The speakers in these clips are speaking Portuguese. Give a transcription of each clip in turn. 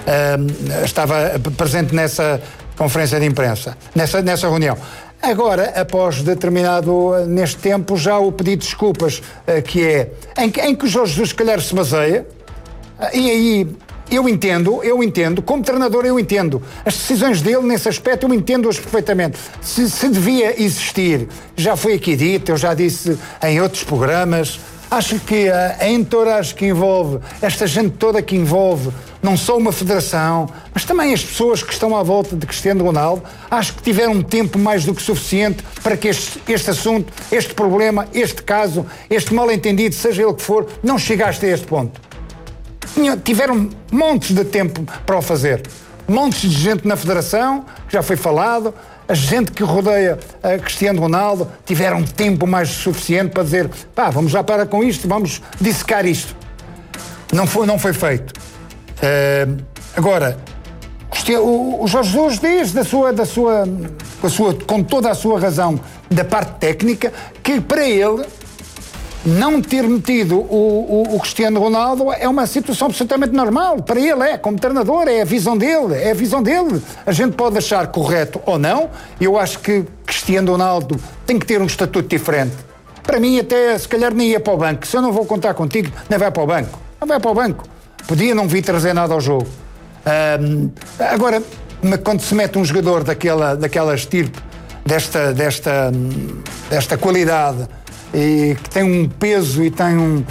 estava presente nessa conferência de imprensa, nessa reunião. Agora, após neste tempo, já o pedido de desculpas, que é, em que o Jorge Jesus, se calhar, se baseia, e aí eu entendo, como treinador eu entendo, as decisões dele nesse aspecto eu entendo-as perfeitamente. Se devia existir, já foi aqui dito, eu já disse em outros programas, acho que a entourage que envolve, esta gente toda que envolve, não só uma federação, mas também as pessoas que estão à volta de Cristiano Ronaldo, acho que tiveram tempo mais do que suficiente para que este assunto, este problema, este caso, este mal-entendido, seja ele que for, não chegaste a este ponto. Tiveram montes de tempo para o fazer. Montes de gente na federação, que já foi falado, a gente que rodeia Cristiano Ronaldo, tiveram tempo mais suficiente para dizer, vamos já parar com isto, vamos dissecar isto. Não foi feito. Agora, o Jorge Jesus diz com toda a sua razão da parte técnica, que para ele não ter metido o Cristiano Ronaldo é uma situação absolutamente normal. Para ele como treinador, é a visão dele. A gente pode achar correto ou não. Eu acho que Cristiano Ronaldo tem que ter um estatuto diferente. Para mim, até se calhar nem ia para o banco. Se eu não vou contar contigo, não vai para o banco. Não vai para o banco. Podia não vir trazer nada ao jogo. Agora, quando se mete um jogador daquela estirpe, desta qualidade, e que tem um peso e tem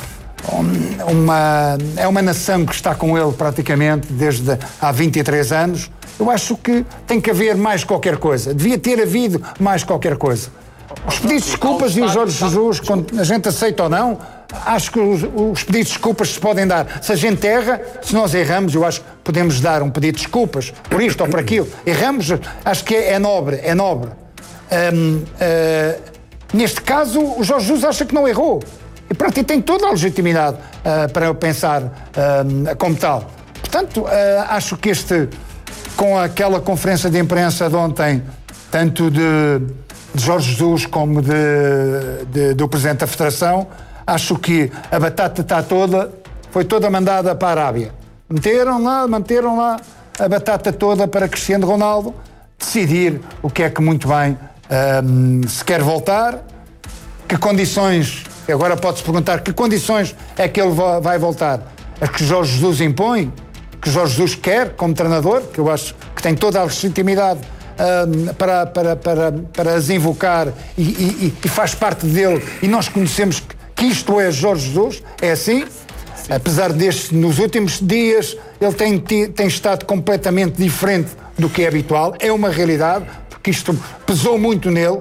é uma nação que está com ele praticamente desde há 23 anos, eu acho que tem que haver mais qualquer coisa. Devia ter havido mais qualquer coisa. Os pedidos de desculpas e o Jorge Jesus, quando a gente aceita ou não, acho que os pedidos de desculpas se podem dar. Se a gente erra, se nós erramos, eu acho que podemos dar um pedido de desculpas por isto ou por aquilo. Erramos, acho que é nobre. Neste caso, o Jorge Jesus acha que não errou. E pronto, e tem toda a legitimidade para eu pensar como tal. Portanto, acho que com aquela conferência de imprensa de ontem, tanto de Jorge Jesus como do Presidente da Federação, acho que a batata foi toda mandada para a Arábia. Manteram lá a batata toda para Cristiano Ronaldo decidir o que é que muito bem se quer voltar, que condições, agora pode-se perguntar que condições é que ele vai voltar, as que Jorge Jesus impõe, que Jorge Jesus quer como treinador, que eu acho que tem toda a legitimidade para as invocar e faz parte dele, e nós conhecemos que isto é Jorge Jesus, é assim. Apesar nos últimos dias ele tem estado completamente diferente do que é habitual, é uma realidade, porque isto pesou muito nele,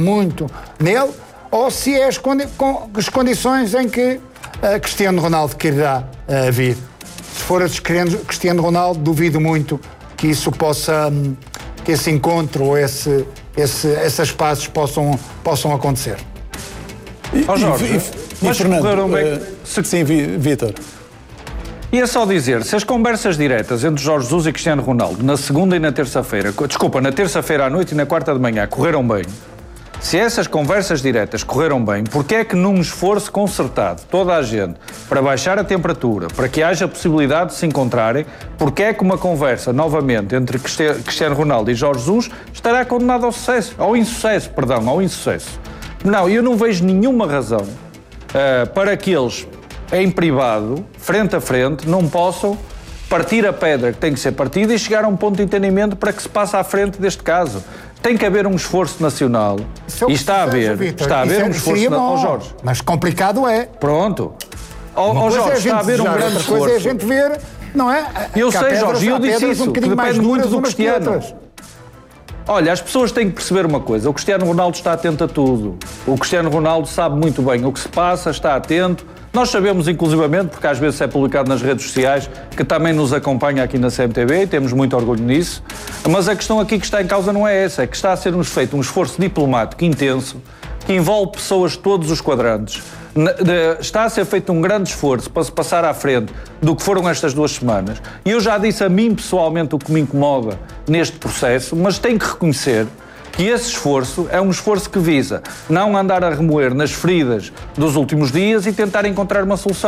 ou se é as condições em que Cristiano Ronaldo quererá vir. Se for a Cristiano Ronaldo, duvido muito que isso que esse encontro ou esses passos possam acontecer. Jorge, mas correram bem. Sim, Vítor. E é só dizer, se as conversas diretas entre Jorge Jesus e Cristiano Ronaldo na segunda e na terça-feira, na terça-feira à noite e na quarta de manhã correram bem, se essas conversas diretas correram bem, porque é que num esforço concertado, toda a gente, para baixar a temperatura, para que haja possibilidade de se encontrarem, porque é que uma conversa, novamente, entre Cristiano Ronaldo e Jorge Jesus estará condenada ao insucesso? Não, eu não vejo nenhuma razão para que eles, em privado, frente a frente, não possam partir a pedra que tem que ser partida e chegar a um ponto de entendimento para que se passe à frente deste caso. Tem que haver um esforço nacional. E está a haver um esforço nacional. Jorge. Mas complicado é. Pronto. Jorge, está a haver um grande esforço. Outra coisa é a gente ver, não é? Eu sei, Jorge, eu disse isso, que depende muito do Cristiano. Olha, as pessoas têm que perceber uma coisa, o Cristiano Ronaldo está atento a tudo. O Cristiano Ronaldo sabe muito bem o que se passa, está atento. Nós sabemos, inclusivamente, porque às vezes é publicado nas redes sociais, que também nos acompanha aqui na CMTV, e temos muito orgulho nisso. Mas a questão aqui que está em causa não é essa, é que está a ser feito um esforço diplomático intenso, que envolve pessoas de todos os quadrantes. Está a ser feito um grande esforço para se passar à frente do que foram estas 2 semanas. E eu já disse a mim, pessoalmente, o que me incomoda neste processo, mas tenho que reconhecer que esse esforço é um esforço que visa não andar a remoer nas feridas dos últimos dias e tentar encontrar uma solução.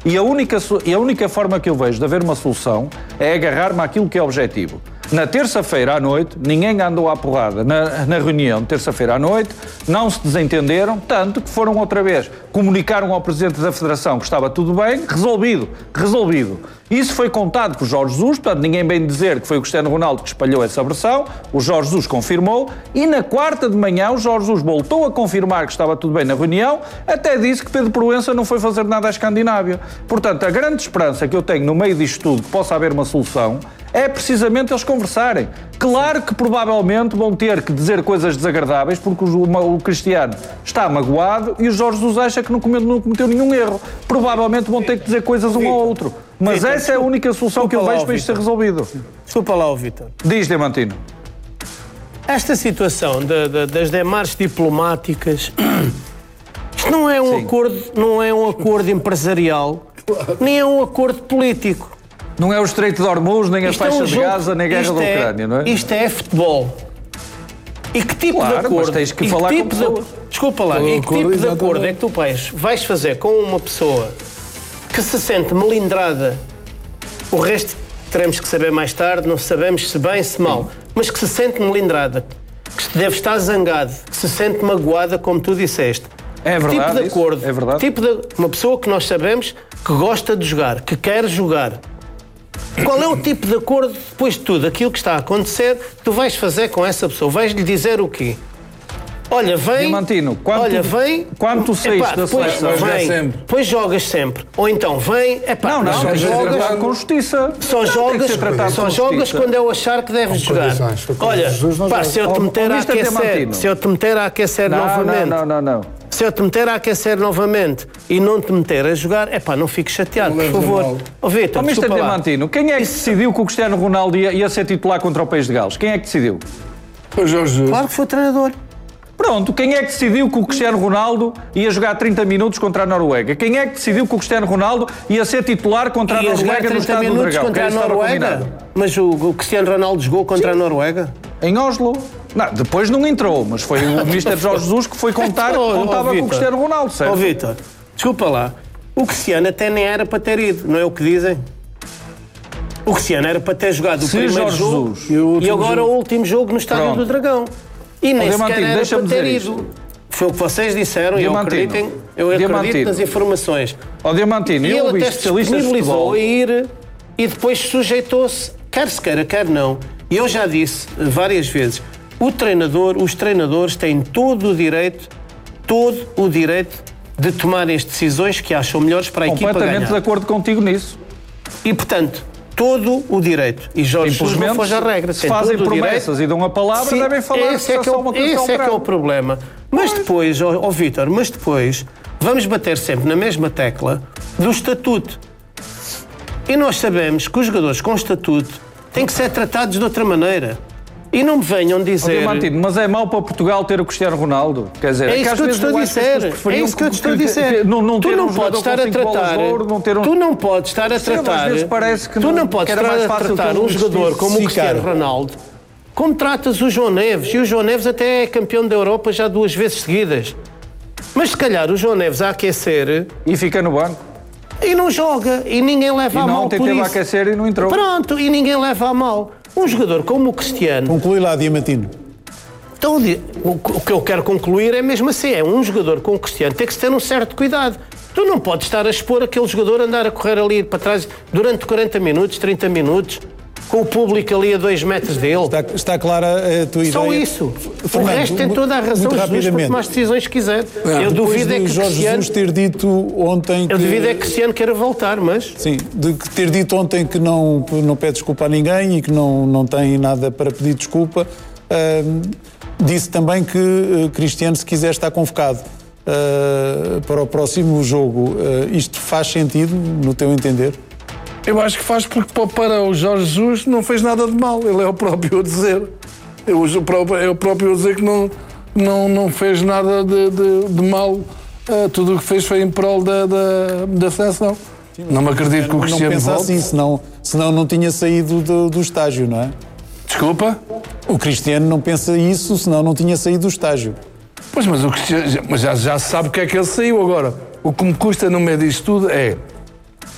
E a única forma que eu vejo de haver uma solução é agarrar-me àquilo que é objetivo. Na terça-feira à noite, ninguém andou à porrada na reunião de terça-feira à noite, não se desentenderam, tanto que foram outra vez, comunicaram ao Presidente da Federação que estava tudo bem, resolvido. Isso foi contado por Jorge Jesus, portanto ninguém vem dizer que foi o Cristiano Ronaldo que espalhou essa versão, o Jorge Jesus confirmou, e na quarta de manhã o Jorge Jesus voltou a confirmar que estava tudo bem na reunião, até disse que Pedro Proença não foi fazer nada à Escandinávia. Portanto, a grande esperança que eu tenho no meio disto tudo, que possa haver uma solução, é precisamente eles conversarem. Claro que provavelmente vão ter que dizer coisas desagradáveis porque o Cristiano está magoado e o Jorge Jesus acha que não cometeu nenhum erro. Provavelmente vão ter que dizer coisas um ao outro. Mas essa é a única solução que eu vejo para isto ser resolvido. Desculpa lá, Vítor. Diz, Diamantino. Esta situação das demarches diplomáticas, isto não é um acordo empresarial, nem é um acordo político. Não é o Estreito de Hormuz, nem a faixa de Gaza, nem a guerra da Ucrânia, não é? Isto é futebol. E que tipo de acordo... Mas tens que falar com pessoas. Desculpa lá, e que tipo de acordo é que tu vais fazer com uma pessoa que se sente melindrada? O resto teremos que saber mais tarde, não sabemos se bem, se mal, mas que se sente melindrada, que deve estar zangado, que se sente magoada, como tu disseste. É verdade, tipo de acordo, é verdade. Tipo de uma pessoa que nós sabemos que gosta de jogar, que quer jogar. Qual é o tipo de acordo, depois de tudo aquilo que está a acontecer, que tu vais fazer com essa pessoa? Vais-lhe dizer o quê? Olha, vem... Diamantino, quando tu saíste da seleção... Depois jogas sempre. Ou então, vem... Não, jogas com justiça. Só jogas quando eu achar que deves jogar. Olha, se eu te meter a aquecer novamente... Não. Se eu te meter a aquecer novamente e não te meter a jogar, não fiques chateado, por favor. Vítor, Mr. Diamantino, quem é que decidiu que o Cristiano Ronaldo ia ser titular contra o País de Gales? Quem é que decidiu? Foi Jorge Jesus. Claro que foi o treinador. Pronto, quem é que decidiu que o Cristiano Ronaldo ia jogar 30 minutos contra a Noruega? Quem é que decidiu que o Cristiano Ronaldo ia ser titular contra a Noruega no Estádio do Dragão? Contra a Noruega? Mas o Cristiano Ronaldo jogou contra a Noruega? Em Oslo. Não, depois não entrou, mas foi o Mr. Jorge Jesus que foi contava com o Cristiano Ronaldo, certo? Vítor, desculpa lá. O Cristiano até nem era para ter ido, não é o que dizem? O Cristiano era para ter jogado o primeiro jogo e agora o último jogo no Estádio do Dragão. E nem sequer era para ter ido. Foi o que vocês disseram e eu acredito nas informações. Diamantino, e ele até se disponibilizou a ir e depois sujeitou-se, quer se queira, quer não. E eu já disse várias vezes, os treinadores têm todo o direito de tomarem as decisões que acham melhores para a equipa ganhar. Completamente de acordo contigo nisso. E, portanto, todo o direito. E Jorge Jesus não foge à regra. Se fazem promessas e dão a palavra, devem falar. Esse é que é o problema. Mas depois, Vítor, vamos bater sempre na mesma tecla do estatuto. E nós sabemos que os jogadores com estatuto têm que ser tratados de outra maneira. E não me venham dizer... Mas é mau para Portugal ter o Cristiano Ronaldo? Quer dizer, é isso que eu te estou a dizer. É isso que eu te estou a dizer. Tu não podes estar a tratar... Tu não podes estar a tratar... Tu não podes estar a tratar um jogador como o Cristiano Ronaldo como tratas o João Neves. E o João Neves até é campeão da Europa já 2 vezes seguidas. Mas se calhar o João Neves a aquecer... E fica no banco. E não joga. E ninguém leva a mal por isso. E não teve a aquecer e não entrou. Pronto. E ninguém leva a mal. Um jogador como o Cristiano... Conclui lá, Diamantino. Então, o que eu quero concluir é mesmo assim. É um jogador como o Cristiano tem que ter um certo cuidado. Tu não podes estar a expor aquele jogador a andar a correr ali para trás durante 40 minutos, 30 minutos, com o público ali a 2 metros dele. Está clara a tua ideia? Só isso. O resto tem toda a razão. Jesus para tomar as decisões que quiser. Eu duvido é que Jorge Jesus ter dito ontem que... Eu duvido é que Cristiano queira voltar, mas... Sim, de ter dito ontem que não pede desculpa a ninguém e que não tem nada para pedir desculpa. Disse também que Cristiano, se quiser, está convocado para o próximo jogo. Isto faz sentido, no teu entender? Eu acho que faz porque para o Jorge Jesus não fez nada de mal. Ele é o próprio a dizer. É o próprio a dizer que não fez nada de mal. Tudo o que fez foi em prol da seleção. Sim, não me acredito que o Cristiano volte. Não pensa assim, senão não tinha saído do estágio, não é? Desculpa? O Cristiano não pensa isso, senão não tinha saído do estágio. Pois, mas o Cristiano já sabe o que é que ele saiu agora. O que me custa no meio disto tudo é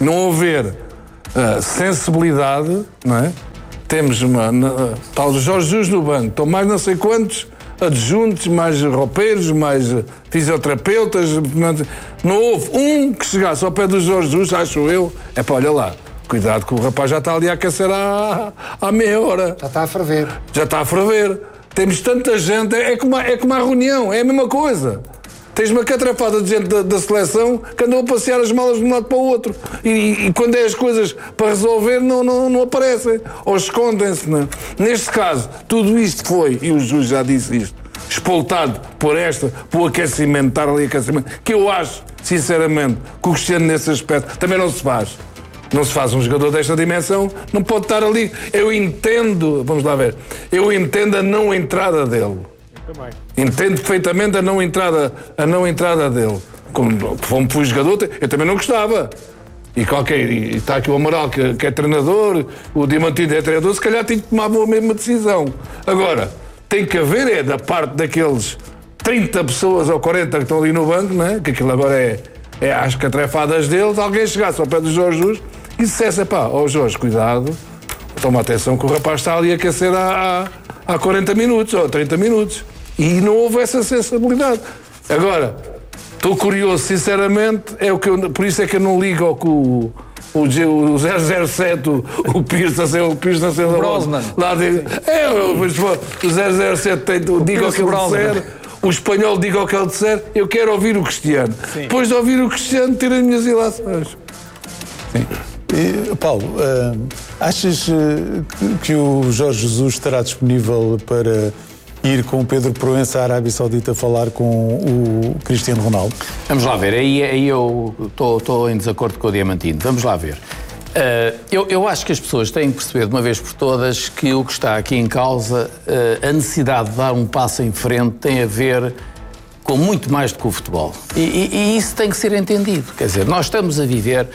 não houver sensibilidade, não é? Temos tal Jorge Jesus no banco, estão mais não sei quantos adjuntos, mais roupeiros, mais fisioterapeutas. Não houve um que chegasse ao pé do Jorge Jesus, acho eu, olha lá, cuidado que o rapaz já está ali a aquecer há meia hora. Já está a ferver. Já está a ferver. Temos tanta gente, é como uma reunião, é a mesma coisa. Tens uma catrafada de gente da seleção que andou a passear as malas de um lado para o outro. E quando é as coisas para resolver, não aparecem. Ou escondem-se. Neste caso, tudo isto foi, e o juiz já disse isto, espoltado por o aquecimento, estar ali aquecimento, que eu acho, sinceramente, que o Cristiano nesse aspecto também não se faz. Não se faz um jogador desta dimensão, não pode estar ali. Eu entendo, vamos lá ver, eu entendo a não entrada dele. Entendo perfeitamente a não entrada dele. Como fui jogador, eu também não gostava. E está aqui o Amaral, que é treinador, o Diamantino é treinador, se calhar tinha que tomar a mesma decisão. Agora, tem que haver, da parte daqueles 30 pessoas ou 40 que estão ali no banco, não é? Que aquilo agora é às catrefadas deles, alguém chegasse ao pé do Jorge Jesus e dissesse, Jorge, cuidado, toma atenção que o rapaz está ali a aquecer há 40 minutos ou 30 minutos. E não houve essa sensibilidade. Agora, estou curioso, sinceramente, por isso é que eu não ligo ao que o 007, o Pierce nasceu lá dentro. O 007 diga o que ele disser, o espanhol diga o que ele disser, eu quero ouvir o Cristiano. Sim. Depois de ouvir o Cristiano, tiro as minhas ilações. Sim. Paulo, achas que o Jorge Jesus estará disponível para ir com o Pedro Proença à Arábia Saudita falar com o Cristiano Ronaldo? Vamos lá ver, aí eu estou em desacordo com o Diamantino. Vamos lá ver. Eu acho que as pessoas têm que perceber de uma vez por todas que o que está aqui em causa, a necessidade de dar um passo em frente, tem a ver com muito mais do que o futebol. E isso tem que ser entendido. Quer dizer, nós estamos a viver...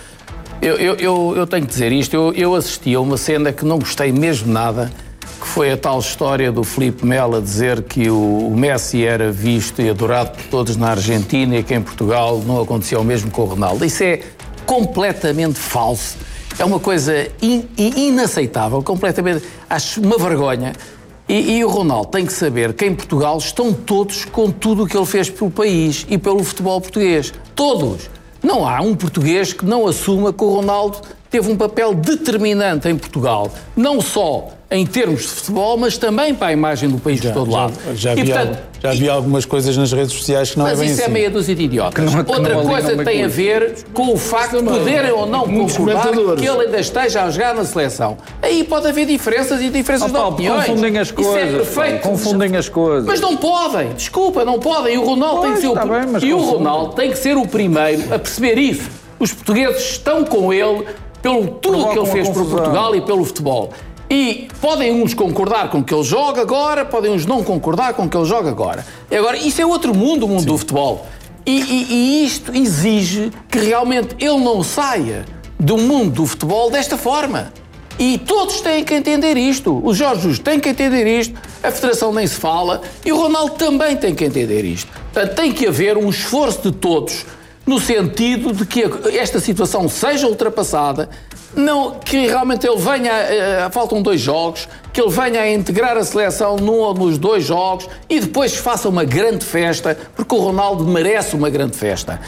Eu tenho que dizer isto, eu assisti a uma cena que não gostei mesmo nada, que foi a tal história do Filipe Melo a dizer que o Messi era visto e adorado por todos na Argentina e que em Portugal não acontecia o mesmo com o Ronaldo. Isso é completamente falso. É uma coisa inaceitável, completamente... Acho uma vergonha. E o Ronaldo tem que saber que em Portugal estão todos com tudo o que ele fez pelo país e pelo futebol português. Todos. Não há um português que não assuma que o Ronaldo teve um papel determinante em Portugal. Não só em termos de futebol, mas também para a imagem do país de todo lado. Já vi algumas coisas nas redes sociais que não é bem assim. Mas isso é meia dúzia de idiotas. Outra coisa tem a ver com o facto de poderem ou não concordar que ele ainda esteja a jogar na seleção. Aí pode haver diferenças e diferenças de opiniões. Confundem as coisas. Isso é perfeito. Confundem as coisas. Mas não podem. Desculpa, não podem. E o Ronaldo tem que ser Ronaldo tem que ser o primeiro a perceber isso. Os portugueses estão com ele pelo tudo que ele fez por Portugal e pelo futebol. E podem uns concordar com o que ele joga agora, podem uns não concordar com o que ele joga agora. E agora, isso é outro mundo, o mundo do futebol. E isto exige que realmente ele não saia do mundo do futebol desta forma. E todos têm que entender isto. O Jorge Jesus tem que entender isto, a Federação nem se fala, e o Ronaldo também tem que entender isto. Portanto, tem que haver um esforço de todos no sentido de que esta situação seja ultrapassada, que realmente ele venha, faltam 2 jogos, que ele venha a integrar a seleção num ou nos 2 jogos e depois faça uma grande festa, porque o Ronaldo merece uma grande festa.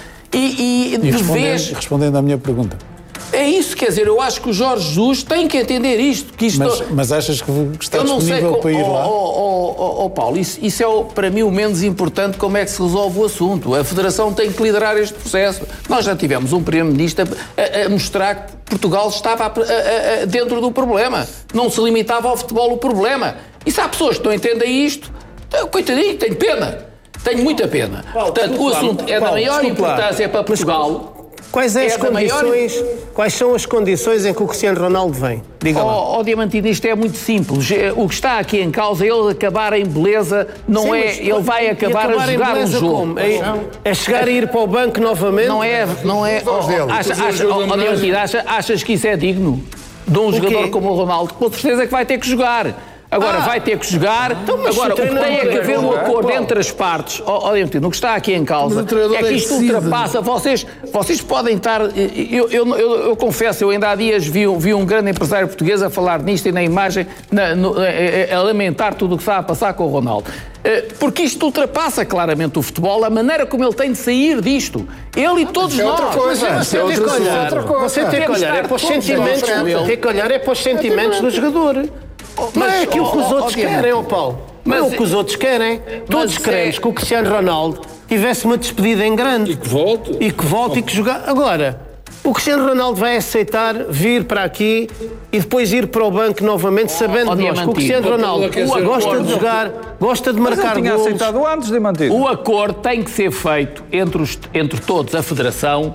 Respondendo à minha pergunta. É isso, quer dizer, eu acho que o Jorge Jesus tem que entender isto. Que isto mas achas que está disponível para ir lá? Paulo, isso é para mim o menos importante, como é que se resolve o assunto. A Federação tem que liderar este processo. Nós já tivemos um Primeiro-Ministro a mostrar que Portugal estava dentro do problema. Não se limitava ao futebol o problema. E se há pessoas que não entendem isto, coitadinho, tenho pena. Tenho muita pena. Portanto, o assunto é da maior importância para Portugal. Quais são as condições em que o Cristiano Ronaldo vem? Diga lá. Diamantino, isto é muito simples. O que está aqui em causa é ele acabar em beleza, não é? Ele vai acabar a jogar um jogo. Como? É chegar a ir para o banco novamente? Não é. Diamantino, achas que isso é digno de um jogador como o Ronaldo? Com certeza que vai ter que jogar. Agora vai ter que jogar. Agora, o que tem é que haver um acordo entre as partes. O que está aqui em causa é que isto ultrapassa. Vocês podem estar... Eu confesso, eu ainda há dias vi um grande empresário português a falar nisto e na imagem, a lamentar tudo o que está a passar com o Ronaldo. Porque isto ultrapassa claramente o futebol, a maneira como ele tem de sair disto. Ele e todos nós. Você tem que olhar é para os sentimentos dele. Tem que olhar é para os sentimentos do jogador. Não é aquilo que os outros querem, ó Paulo. Não é o que os outros querem. Todos queremos que o Cristiano Ronaldo tivesse uma despedida em grande. E que volte. E que jogar. Agora, o Cristiano Ronaldo vai aceitar vir para aqui e depois ir para o banco novamente, sabendo que o Cristiano Ronaldo gosta de jogar, gosta de marcar golos. Tinha aceitado antes de manter. O acordo tem que ser feito entre todos, a Federação,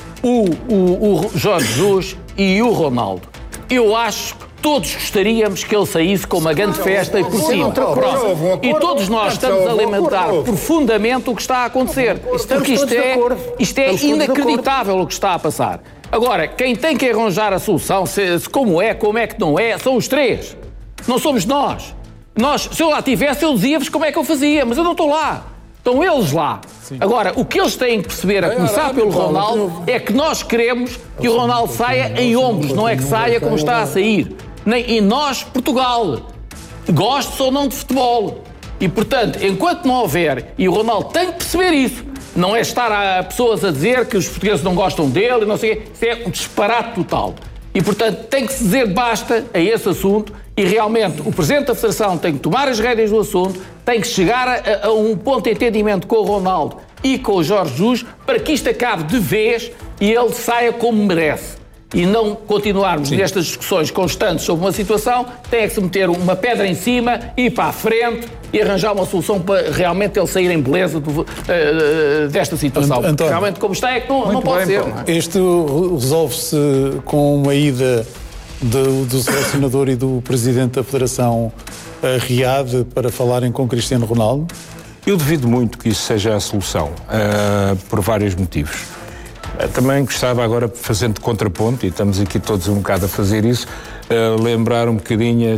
o Jorge Jesus e o Ronaldo. Eu acho que todos gostaríamos que ele saísse com uma grande festa e por cima. E todos nós estamos a lamentar profundamente o que está a acontecer. Porque isto é inacreditável o que está a passar. Agora, quem tem que arranjar a solução, como é que não é, são os três. Não somos nós. Se eu lá estivesse, eu dizia-vos como é que eu fazia, mas eu não estou lá. Estão eles lá. Sim. Agora, o que eles têm que perceber, a começar pelo Ronaldo, é que nós queremos que o Ronaldo saia em ombros, não é que saia como está a sair. E nós, Portugal, gostes ou não de futebol. E, portanto, enquanto não houver, e o Ronaldo tem que perceber isso, não é estar a pessoas a dizer que os portugueses não gostam dele, não sei o quê, isso é um disparate total. E, portanto, tem que se dizer basta a esse assunto e, realmente, o Presidente da Federação tem que tomar as rédeas do assunto, tem que chegar a um ponto de entendimento com o Ronaldo e com o Jorge Jesus para que isto acabe de vez e ele saia como merece. E não continuarmos nestas discussões constantes sobre uma situação, tem que se meter uma pedra em cima, ir para a frente e arranjar uma solução para realmente ele sair em beleza desta situação. António, realmente, como está, é que não pode ser. Não é? Isto resolve-se com uma ida do selecionador e do Presidente da Federação a Riad para falarem com Cristiano Ronaldo? Eu duvido muito que isso seja a solução, por vários motivos. Também gostava agora, fazendo contraponto, e estamos aqui todos um bocado a fazer isso, lembrar um bocadinho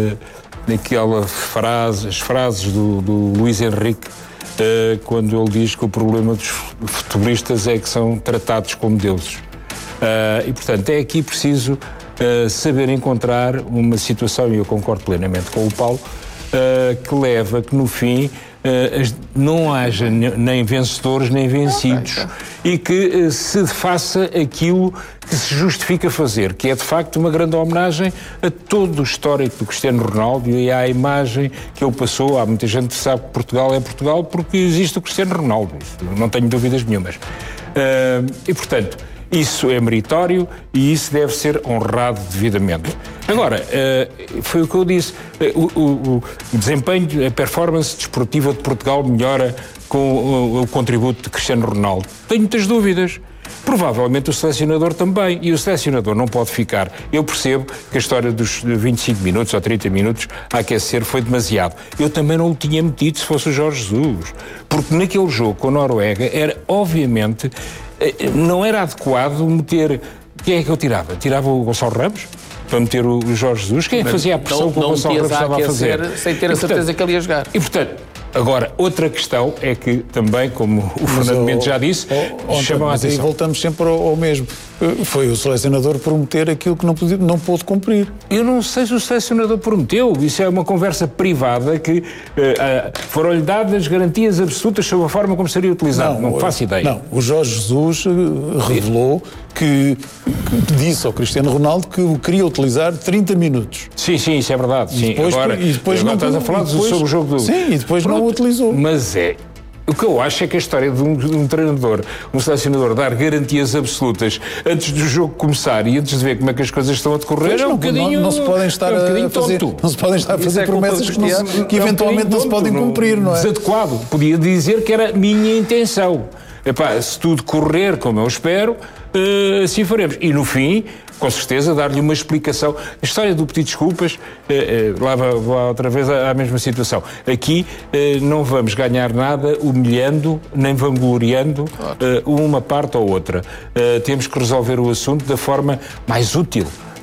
as frases do Luís Henrique, quando ele diz que o problema dos futebolistas é que são tratados como deuses. E, portanto, é aqui preciso saber encontrar uma situação, e eu concordo plenamente com o Paulo, que leva que, no fim, não haja nem vencedores nem vencidos e que se faça aquilo que se justifica fazer, que é de facto uma grande homenagem a todo o histórico do Cristiano Ronaldo e à imagem que ele passou. Há muita gente que sabe que Portugal é Portugal porque existe o Cristiano Ronaldo, não tenho dúvidas nenhumas. E portanto, isso é meritório e isso deve ser honrado devidamente. Agora, foi o que eu disse, o desempenho, a performance desportiva de Portugal melhora com o contributo de Cristiano Ronaldo. Tenho muitas dúvidas. Provavelmente o selecionador também. E o selecionador não pode ficar. Eu percebo que a história dos 25 minutos ou 30 minutos a aquecer foi demasiado. Eu também não o tinha metido se fosse o Jorge Jesus. Porque naquele jogo com a Noruega era, obviamente, não era adequado meter... Quem é que eu tirava? Tirava o Gonçalo Ramos? Para meter o Jorge Jesus? Quem é que fazia a pressão que o Gonçalo Ramos estava a fazer? Sem ter a certeza que ele ia jogar. E, portanto, agora, outra questão é que também, como o Fernando Mendes já disse, chamam a atenção. E voltamos sempre ao mesmo. Foi o selecionador prometer aquilo que não pôde cumprir. Eu não sei se o selecionador prometeu. Isso é uma conversa privada que foram-lhe dadas garantias absolutas sobre a forma como seria utilizado. Não faço ideia. Não, o Jorge Jesus revelou que disse ao Cristiano Ronaldo que o queria utilizar 30 minutos. Sim, isso é verdade. Sim. E depois não estás a falar sobre o jogo do... Sim, e depois não o utilizou. Mas o que eu acho é que a história de um treinador, um selecionador, dar garantias absolutas antes do jogo começar e antes de ver como é que as coisas estão a decorrer é um bocadinho... Não se podem estar a fazer promessas que eventualmente não se podem cumprir, não é? Desadequado. Podia dizer que era minha intenção. Se tudo correr como eu espero, assim faremos. E no fim, com certeza, dar-lhe uma explicação. A história do pedir desculpas, lá vai outra vez à mesma situação. Aqui não vamos ganhar nada humilhando, nem vangloriando uma parte ou outra. Temos que resolver o assunto da forma mais útil.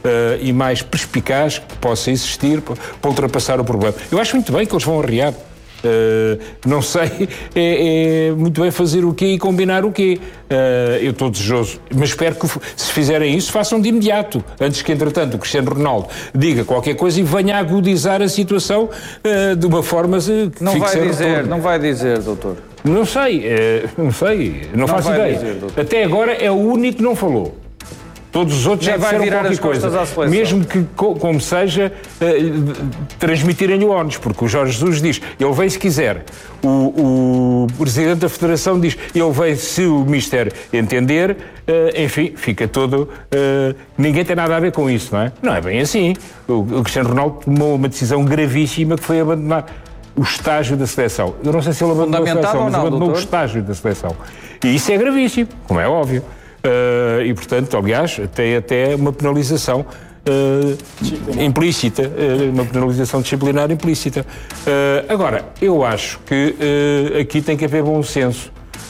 e mais perspicaz que possa existir para ultrapassar o problema. Eu acho muito bem que eles vão arriar. Não sei muito bem fazer o quê e combinar o quê. Eu estou desejoso, mas espero que, se fizerem isso, façam de imediato, antes que, entretanto, o Cristiano Ronaldo diga qualquer coisa e venha a agudizar a situação de uma forma que não vai dizer, doutor. Não sei, não faço ideia. Até agora é o único que não falou. Todos os outros já disseram qualquer coisa, mesmo que, como seja, transmitirem-lhe o ónus, porque o Jorge Jesus diz, ele vem se quiser. O Presidente da Federação diz, ele vem se o Mister entender, enfim, fica todo... ninguém tem nada a ver com isso, não é? Não é bem assim. O Cristiano Ronaldo tomou uma decisão gravíssima que foi abandonar o estágio da seleção. Eu não sei se ele abandonou a seleção, mas abandonou o estágio da seleção. E isso é gravíssimo, como é óbvio. E, portanto, aliás, tem até uma penalização implícita, uma penalização disciplinar implícita. Agora, eu acho que aqui tem que haver bom senso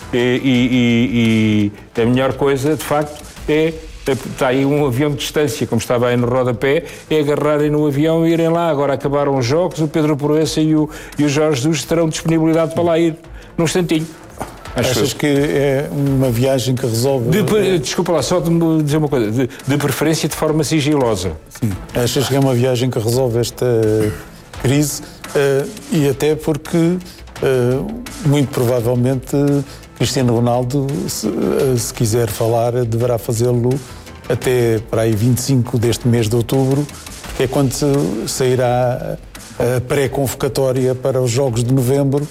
e a melhor coisa, de facto, está aí um avião de distância, como estava aí no rodapé, é agarrarem no avião e irem lá. Agora acabaram os jogos, o Pedro Proença e o Jorge Jesus terão disponibilidade para lá ir, num instantinho. Achas que é uma viagem que resolve... Desculpa lá, só de dizer uma coisa. De preferência de forma sigilosa. Sim. Achas que é uma viagem que resolve esta crise? E até porque, muito provavelmente, Cristiano Ronaldo, se quiser falar, deverá fazê-lo até para aí 25 deste mês de outubro, que é quando sairá a pré-convocatória para os Jogos de Novembro.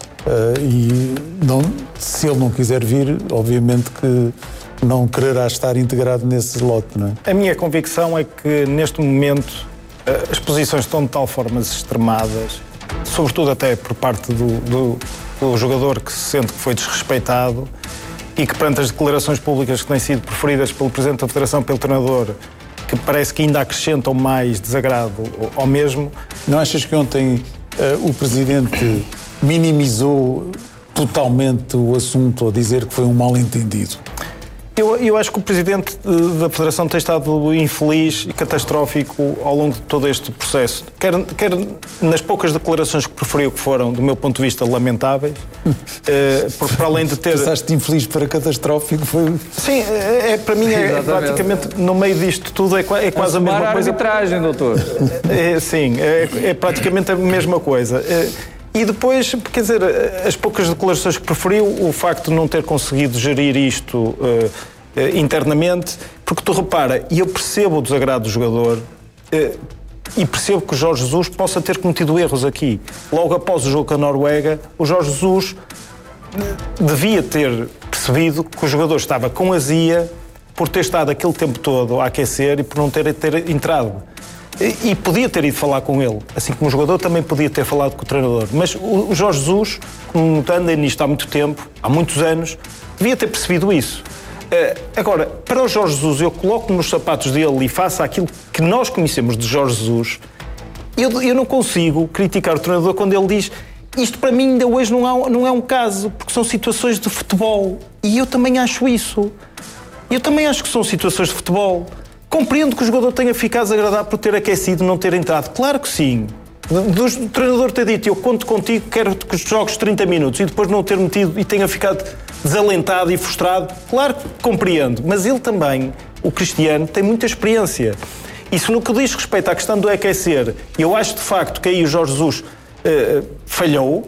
Se ele não quiser vir, obviamente que não quererá estar integrado nesse lote, não é? A minha convicção é que, neste momento, as posições estão de tal forma extremadas, sobretudo até por parte do jogador, que se sente que foi desrespeitado e que, perante as declarações públicas que têm sido preferidas pelo Presidente da Federação, pelo treinador, que parece que ainda acrescentam mais desagrado ao mesmo. Não achas que ontem o Presidente minimizou totalmente o assunto ao dizer que foi um mal-entendido? Eu acho que o Presidente da Federação tem estado infeliz e catastrófico ao longo de todo este processo. Quer nas poucas declarações que preferiu, que foram, do meu ponto de vista, lamentáveis, para além de ter... Passaste de infeliz para catastrófico, foi... Sim, para mim é praticamente, no meio disto tudo, é quase a mesma coisa. A arbitragem, doutor. Sim, é praticamente a mesma coisa. E depois, quer dizer, as poucas declarações que preferiu, o facto de não ter conseguido gerir isto internamente, porque tu repara, e eu percebo o desagrado do jogador, e percebo que o Jorge Jesus possa ter cometido erros aqui. Logo após o jogo com a Noruega, o Jorge Jesus devia ter percebido que o jogador estava com azia por ter estado aquele tempo todo a aquecer e por não ter entrado. E podia ter ido falar com ele, assim como o jogador também podia ter falado com o treinador. Mas o Jorge Jesus, como anda nisto há muito tempo, há muitos anos, devia ter percebido isso. Agora, para o Jorge Jesus, eu coloco-me nos sapatos dele e faço aquilo que nós conhecemos de Jorge Jesus, eu não consigo criticar o treinador quando ele diz isto para mim ainda hoje não é um caso, porque são situações de futebol. E eu também acho isso. Eu também acho que são situações de futebol. Compreendo que o jogador tenha ficado desagradado por ter aquecido e não ter entrado. Claro que sim. Do treinador ter dito, eu conto contigo, quero que jogues 30 minutos e depois não ter metido e tenha ficado desalentado e frustrado. Claro que compreendo. Mas ele também, o Cristiano, tem muita experiência. Isso no que diz respeito à questão do aquecer, eu acho de facto que aí o Jorge Jesus falhou,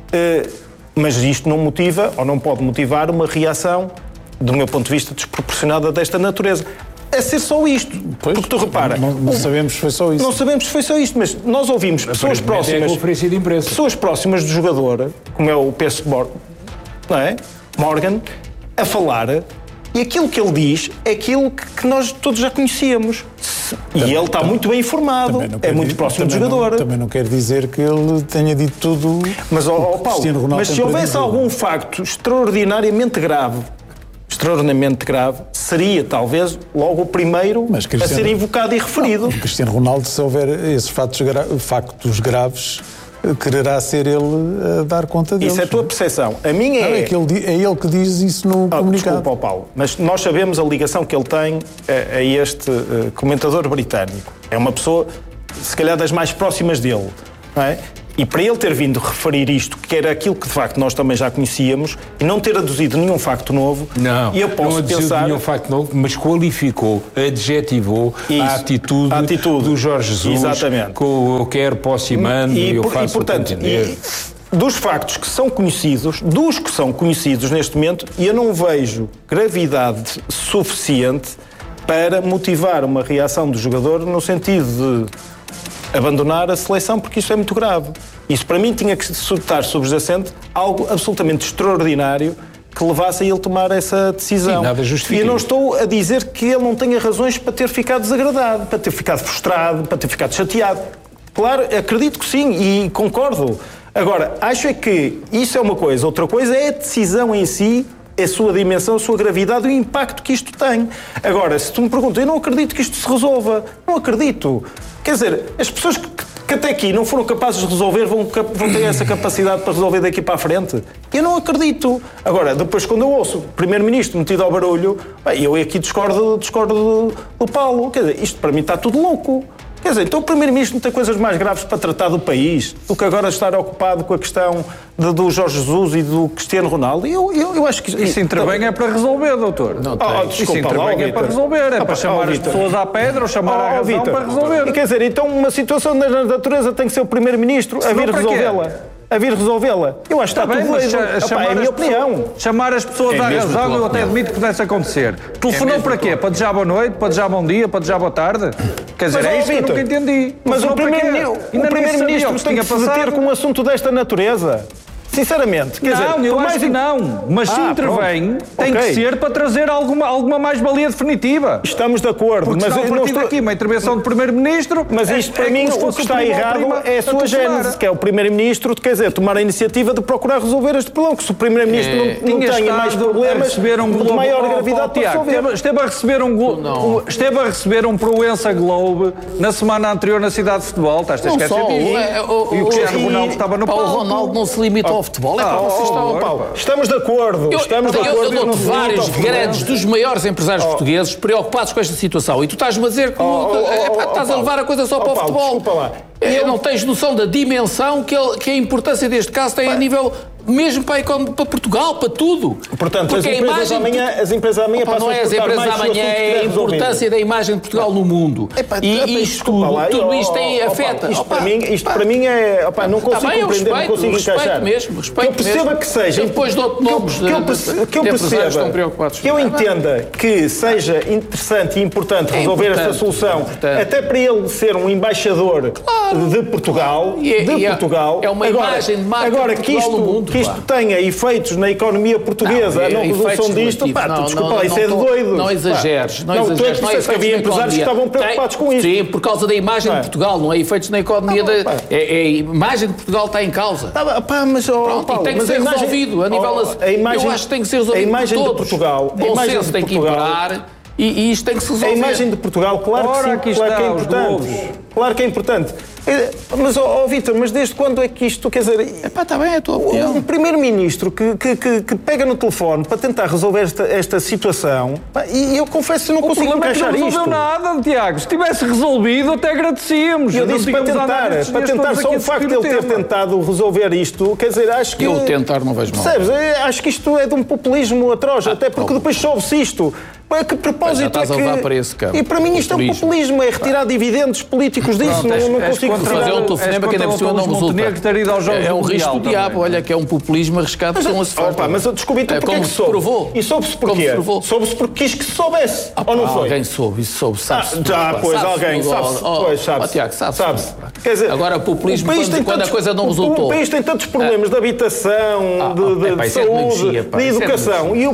mas isto não motiva, ou não pode motivar, uma reação, do meu ponto de vista, desproporcionada desta natureza. A ser só isto. Pois, porque tu repara... Não sabemos se foi só isso. Não sabemos se foi só isto, mas nós ouvimos pessoas próximas... É a conferência de imprensa. Pessoas próximas do jogador, como é o PS Morgan, a falar, e aquilo que ele diz é aquilo que nós todos já conhecíamos. E ele está muito bem informado, é muito próximo do jogador. Também não quer dizer que ele tenha dito tudo... Mas, Paulo, mas se houvesse algum facto extraordinariamente grave, seria talvez logo o primeiro a ser invocado e referido. Cristiano Ronaldo, se houver esses factos graves, quererá ser ele a dar conta deles. Isso é a tua percepção. A minha é ele que diz isso no comunicado. Desculpa, Paulo, mas nós sabemos a ligação que ele tem a este comentador britânico. É uma pessoa, se calhar, das mais próximas dele, não é? E para ele ter vindo referir isto, que era aquilo que de facto nós também já conhecíamos, e não ter aduzido nenhum facto novo, não, e eu posso não pensar... nenhum facto novo, mas qualificou, adjetivou a atitude do Jorge Jesus, exatamente, com eu quero, posso e mando, e eu faço o que entender. Dos factos que são conhecidos, neste momento, eu não vejo gravidade suficiente para motivar uma reação do jogador no sentido de abandonar a seleção, porque isso é muito grave. Isso, para mim, tinha que estar subjacente algo absolutamente extraordinário que levasse a ele tomar essa decisão. Sim, nada justifica. E eu não estou a dizer que ele não tenha razões para ter ficado desagradado, para ter ficado frustrado, para ter ficado chateado. Claro, acredito que sim, e concordo. Agora, acho é que isso é uma coisa. Outra coisa é a decisão em si, a sua dimensão, a sua gravidade e o impacto que isto tem. Agora, se tu me perguntas, eu não acredito que isto se resolva. Não acredito. Quer dizer, as pessoas que até aqui não foram capazes de resolver vão ter essa capacidade para resolver daqui para a frente? Eu não acredito. Agora, depois quando eu ouço o Primeiro-Ministro metido ao barulho, eu aqui discordo do Paulo. Quer dizer, isto para mim está tudo louco. Quer dizer, então o Primeiro-Ministro não tem coisas mais graves para tratar do país do que agora estar ocupado com a questão do Jorge Jesus e do Cristiano Ronaldo? Eu acho que... Isso intervém é para resolver, doutor. Não tem. Isso intervém é para resolver, é para chamar as pessoas à pedra ou chamar à razão para resolver. E quer dizer, então uma situação da natureza tem que ser o Primeiro-Ministro a vir resolvê-la. Eu acho que está tudo doido. É a minha opinião. Chamar as pessoas à razão, eu até admito que pudesse acontecer. Telefonou para quê? Para desejar boa noite? Para desejar bom dia? Para desejar boa tarde? Quer dizer, é isso que eu nunca entendi. Mas o Primeiro-Ministro tem que se deter com um assunto desta natureza. Sinceramente, quer dizer... Não, eu acho que não. Mas se intervém, tem que ser para trazer alguma mais-valia definitiva. Estamos de acordo. Porque mas não estou aqui uma intervenção do Primeiro-Ministro... Mas isto, para mim, o que está errado é a sua gênese, que é o Primeiro-Ministro, quer dizer, tomar a iniciativa de procurar resolver este problema, que se o Primeiro-Ministro não tenha mais problemas, de maior gravidade para resolver. Esteve a receber um Proença Globe na semana anterior na cidade de futebol. Estás a esquecer disso? E o Cristiano Ronaldo estava no palco. O Ronaldo não se limitou ao futebol, é para vocês estão, Paulo. Estamos de acordo. Eu dou-te vários grandes dos maiores empresários portugueses preocupados com esta situação. E tu estás-me a dizer que estás a levar a coisa só para o futebol. Desculpa lá. Não tens noção da dimensão que a importância deste caso tem a nível... Mesmo para Portugal, para tudo. Portanto, as empresas amanhã passam não é as empresas amanhã, é a importância da imagem de Portugal no mundo. E isto tudo isto afeta. Isto para mim é... não consigo compreender, não consigo encaixar. Respeito eu perceba que seja... Depois dou-te nomes de empresários que estão preocupados. Que eu entenda que seja interessante e importante resolver esta solução, até para ele ser um embaixador de Portugal. É uma imagem de marca de Portugal no mundo. Que isto tenha efeitos na economia portuguesa, a não resolução disto, desculpa, isso é de doido. Não exageres. Tu é que disseste que havia empresários que estavam preocupados com isto. Sim, por causa da imagem de Portugal, não é efeitos na economia. A imagem de Portugal está em causa. Mas tem que ser resolvido a nível nacional. Eu acho que tem que ser resolvido. A imagem de Portugal. Bom senso tem que imperar. E isto tem que se resolver. A imagem de Portugal, claro que sim, claro que é importante. Claro que é importante. Mas, Vítor, mas desde quando é que isto, quer dizer... Está bem, é a tua opinião. Um primeiro-ministro que pega no telefone para tentar resolver esta situação, e eu confesso que não consigo encaixar isto. Não resolveu nada, Tiago. Se tivesse resolvido, até agradecíamos. Eu disse para tentar só o facto de ele ter tentado resolver isto, quer dizer, acho que... Eu tentar não vejo mal. Percebes? Acho que isto é de um populismo atroz, até porque depois soube-se isto. Que propósito estás a levar para esse campo. E para mim isto é um populismo, é retirar dividendos políticos disso. Não consigo fazer um telefonema que ainda por cima não resulta. É um risco do diabo, olha, que é um populismo arriscado que estão a se fazer. Mas desculpe, então porquê que soube? E soube-se porquê? Soube-se porque quis que se soubesse, ou não foi? Alguém soube, isso soube, sabe-se. Pois, alguém, sabe-se. Pois, sabe-se. Tiago, sabe-se. Agora, populismo, quando a coisa não resultou. O país tem tantos problemas de habitação, de saúde, de educação, e o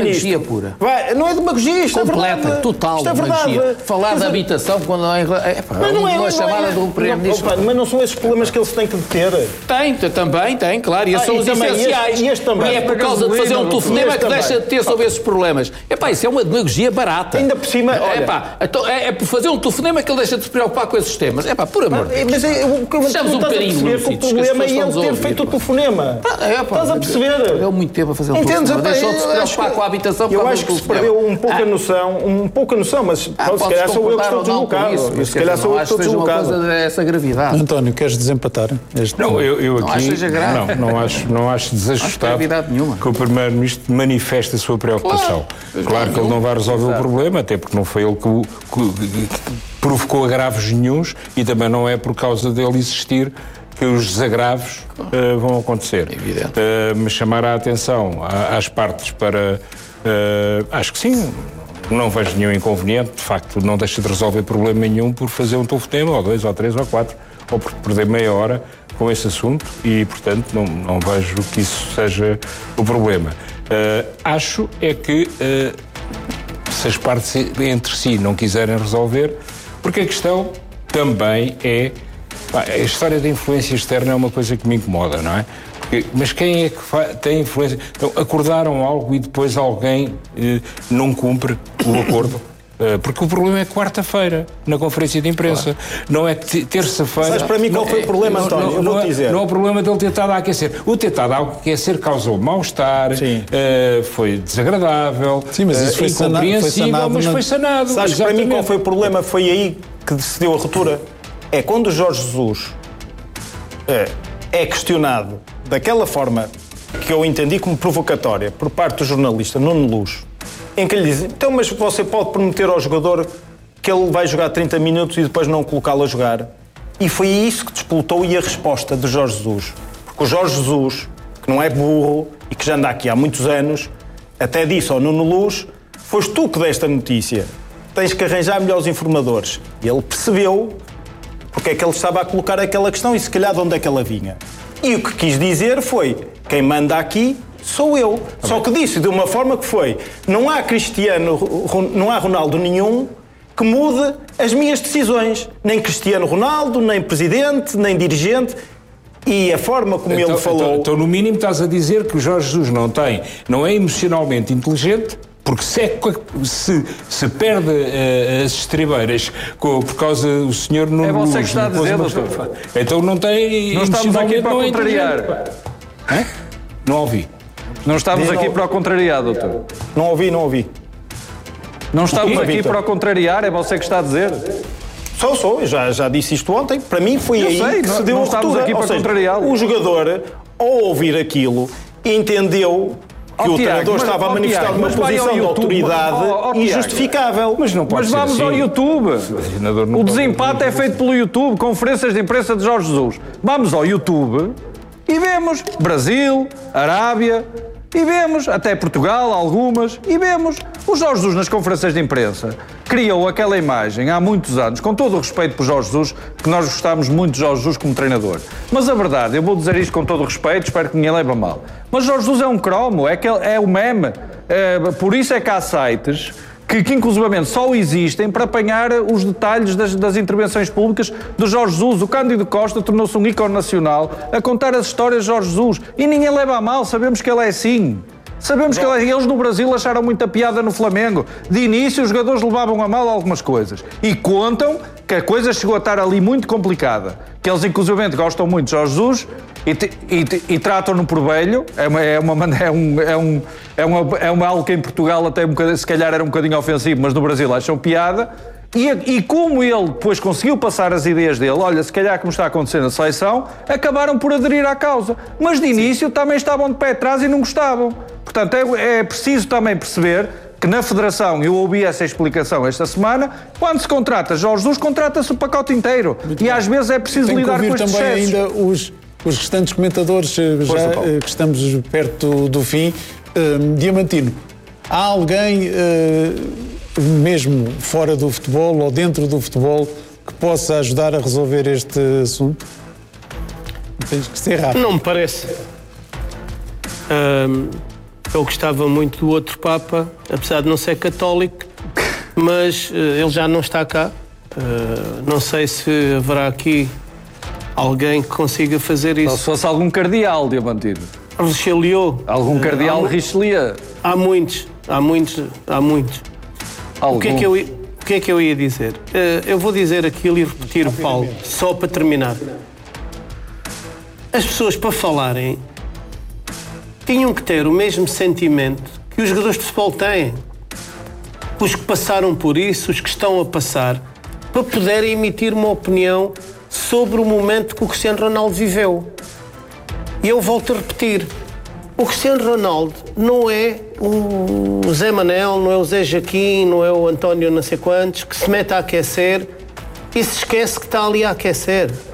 primeiro-ministro... pura. Não é demagogia, isto é verdade. Completa, total demagogia. Falar de habitação quando não é... Mas não é uma chamada do Primeiro-Ministro. Mas não são esses problemas que eles têm que ter. Tem, claro. E são os essenciais. E é por causa de fazer um telefonema que deixa de ter sobre esses problemas. Isso é uma demagogia barata. Ainda por cima... É por fazer um telefonema que ele deixa de se preocupar com esses temas. Por amor de Deus. Mas o que eu estás a perceber que o problema é ele ter feito o telefonema. Estás a perceber? Deu muito tempo a fazer um telefonema. Deixou de se preocupar com a habitação. Eu acho que se perdeu um pouco a noção, mas se calhar sou eu que estou deslocado. Se calhar sou eu que estou deslocado. Essa gravidade. António, queres desempatar? Não, eu aqui não acho desajustado que o Primeiro-Ministro manifeste a sua preocupação. Claro que ele não vai resolver o problema, até porque não foi ele que provocou agravos nenhuns e também não é por causa dele existir que os desagravos vão acontecer. Evidente. Mas chamar a atenção às partes para... acho que sim, não vejo nenhum inconveniente, de facto não deixa de resolver problema nenhum por fazer um telefonema, ou 2, ou 3, ou 4, ou por perder meia hora com esse assunto e, portanto, não vejo que isso seja o problema. Acho é que se as partes entre si não quiserem resolver, porque a questão também é... a história da influência externa é uma coisa que me incomoda, não é? Mas quem é que tem influência? Então, acordaram algo e depois alguém não cumpre o acordo? Porque o problema é quarta-feira, na conferência de imprensa. Não é terça-feira. Sabes para mim qual foi o problema, António? Eu vou-te dizer. Não é o problema dele ter estado a aquecer. O ter estado a aquecer causou mal-estar, foi desagradável, sim, mas isso foi incompreensível, mas foi sanado. Sabes para mim qual foi o problema? Foi aí que decidiu a ruptura. É quando o Jorge Jesus é questionado daquela forma que eu entendi como provocatória por parte do jornalista Nuno Luz, em que lhe diz, então, mas você pode prometer ao jogador que ele vai jogar 30 minutos e depois não colocá-lo a jogar? E foi isso que despoltou e a resposta de Jorge Jesus. Porque o Jorge Jesus, que não é burro e que já anda aqui há muitos anos, até disse ao Nuno Luz, foste tu que deste a notícia, tens que arranjar melhores informadores. E ele percebeu porque é que ele estava a colocar aquela questão e se calhar de onde é que ela vinha. E o que quis dizer foi, quem manda aqui sou eu. Só que disse de uma forma que foi, não há Ronaldo nenhum que mude as minhas decisões. Nem Cristiano Ronaldo, nem presidente, nem dirigente. E a forma como ele falou... Então, no mínimo, estás a dizer que o Jorge Jesus não é emocionalmente inteligente, porque se perde as estribeiras por causa do senhor Nuno Luz... É você que está a dizer, doutor. Então não tem... Não estamos aqui para o contrariar. Não ouvi. Não estamos aqui para o contrariar, doutor. Não ouvi. Não estamos aqui para o contrariar, é você que está a dizer. Sou. Já disse isto ontem. Para mim foi aí que se deu a ruptura. Não estamos aqui para contrariá-lo. O jogador, ao ouvir aquilo, entendeu... que o treinador estava a manifestar uma posição de autoridade injustificável. Mas vamos ao YouTube. O desempate é feito pelo YouTube, conferências de imprensa de Jorge Jesus. Vamos ao YouTube e vemos Brasil, Arábia, e vemos até Portugal, algumas, e vemos o Jorge Jesus nas conferências de imprensa. Criou aquela imagem há muitos anos, com todo o respeito por Jorge Jesus, que nós gostámos muito de Jorge Jesus como treinador. Mas a verdade, eu vou dizer isto com todo o respeito, espero que ninguém leve a mal. Mas Jorge Jesus é um cromo, é o meme. Por isso é que há sites que inclusivamente só existem para apanhar os detalhes das intervenções públicas do Jorge Jesus. O Cândido Costa tornou-se um ícone nacional a contar as histórias de Jorge Jesus. E ninguém leva a mal, sabemos que ele é assim. Sabemos que eles no Brasil acharam muita piada no Flamengo. De início, os jogadores levavam a mal algumas coisas. E contam que a coisa chegou a estar ali muito complicada. Que eles, inclusivamente, gostam muito de Jorge Jesus e tratam-no por velho. É algo que em Portugal até se calhar era um bocadinho ofensivo, mas no Brasil acham piada. E como ele depois conseguiu passar as ideias dele, olha, se calhar como está acontecendo na seleção, acabaram por aderir à causa. Mas de início também estavam de pé atrás e não gostavam. Portanto, é preciso também perceber que na Federação, eu ouvi essa explicação esta semana, quando se contrata Jorge Jesus, contrata-se o pacote inteiro. Muito e bem. Às vezes é preciso lidar com estes também excessos. Ainda os restantes comentadores, já que estamos perto do fim. Diamantino, há alguém... mesmo fora do futebol ou dentro do futebol, que possa ajudar a resolver este assunto? Tens que ser rápido. Não me parece. Eu gostava muito do outro Papa, apesar de não ser católico, mas ele já não está cá. Não sei se haverá aqui alguém que consiga fazer isso. Ou se fosse algum cardeal, Diamantino. Richelieu. Algum cardeal Richelieu. Há muitos. O que é que eu ia dizer? Eu vou dizer aquilo e repetir, Paulo, só para terminar. As pessoas, para falarem, tinham que ter o mesmo sentimento que os jogadores de futebol têm. Os que passaram por isso, os que estão a passar, para poderem emitir uma opinião sobre o momento que o Cristiano Ronaldo viveu. E eu volto a repetir. O Cristiano Ronaldo não é o Zé Manel, não é o Zé Jaquim, não é o António não sei quantos, que se mete a aquecer e se esquece que está ali a aquecer.